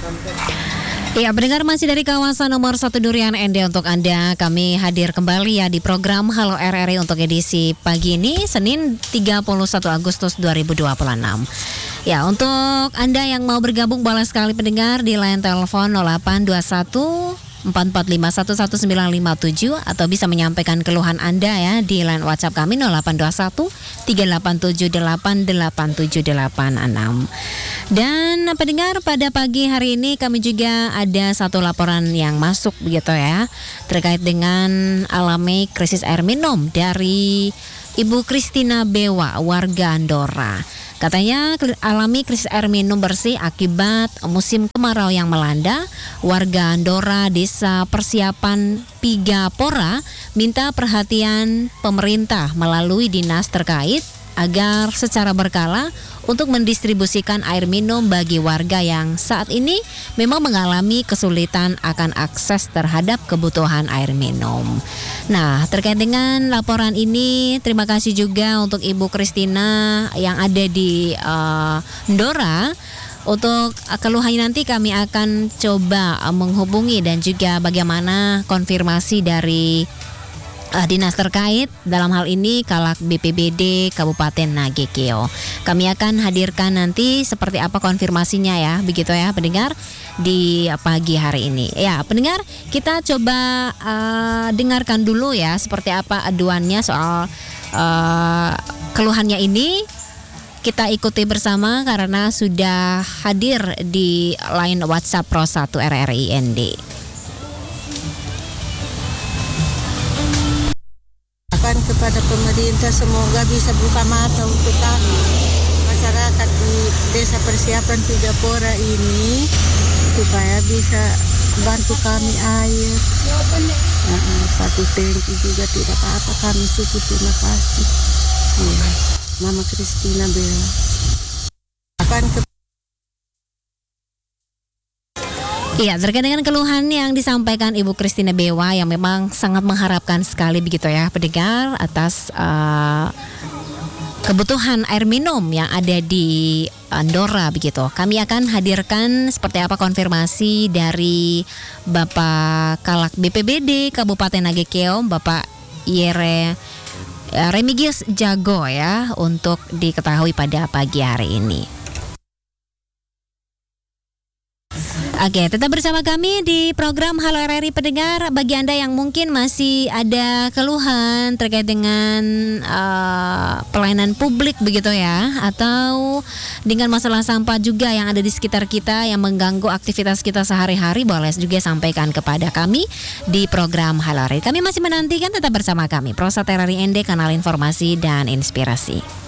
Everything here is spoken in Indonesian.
Ya, pendengar masih dari kawasan nomor 1 Durian Ende untuk Anda. Kami hadir kembali ya di program Halo RRI untuk edisi pagi ini, Senin 31 Agustus 2026. Ya, untuk Anda yang mau bergabung boleh sekali pendengar di line telepon 0821 445 11957 atau bisa menyampaikan keluhan Anda ya di line WhatsApp kami 0821 387887876. Dan pendengar, pada pagi hari ini kami juga ada satu laporan yang masuk begitu ya, terkait dengan alami krisis air minum dari Ibu Christina Bewa, warga Andora. Katanya alami krisis air minum bersih akibat musim kemarau yang melanda. Warga Andora Desa Persiapan Pigapora minta perhatian pemerintah melalui dinas terkait agar secara berkala untuk mendistribusikan air minum bagi warga yang saat ini memang mengalami kesulitan akan akses terhadap kebutuhan air minum. Nah, terkait dengan laporan ini, terima kasih juga untuk Ibu Christina yang ada di Ndora. Untuk keluhannya nanti kami akan coba menghubungi dan juga bagaimana konfirmasi dari dinas terkait, dalam hal ini Kalak BPBD Kabupaten Nagekeo. Kami akan hadirkan nanti seperti apa konfirmasinya ya, begitu ya pendengar, di pagi hari ini. Ya pendengar, kita coba dengarkan dulu ya seperti apa aduannya soal keluhannya ini. Kita ikuti bersama karena sudah hadir di line WhatsApp Pro 1 RRI ND. Kepada pemerintah semoga bisa buka mata untuk kami masyarakat di Desa Persiapan Pigapora ini supaya bisa bantu kami air. Satu tangki juga tidak apa-apa, kami cukup, terima kasih. Ya, Mama Christina Bella. Iya, terkait dengan keluhan yang disampaikan Ibu Christina Bewa yang memang sangat mengharapkan sekali begitu ya pendengar atas kebutuhan air minum yang ada di Andora begitu. Kami akan hadirkan seperti apa konfirmasi dari Bapak Kalak BPBD Kabupaten Nagekeo, Bapak Yere Remigius Jago ya, untuk diketahui pada pagi hari ini. Oke, tetap bersama kami di program Halo RRI pendengar. Bagi Anda yang mungkin masih ada keluhan terkait dengan pelayanan publik begitu ya, atau dengan masalah sampah juga yang ada di sekitar kita yang mengganggu aktivitas kita sehari-hari, boleh juga sampaikan kepada kami di program Halo RRI. Kami masih menantikan, tetap bersama kami Pro 1 RRI ND, kanal informasi dan inspirasi.